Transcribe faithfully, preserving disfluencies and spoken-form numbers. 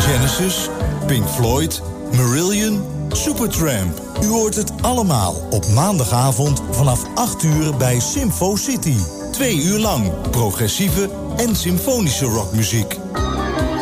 Genesis, Pink Floyd, Marillion, Supertramp. U hoort het allemaal op maandagavond vanaf acht uur bij Symfo City. Twee uur lang progressieve en symfonische rockmuziek.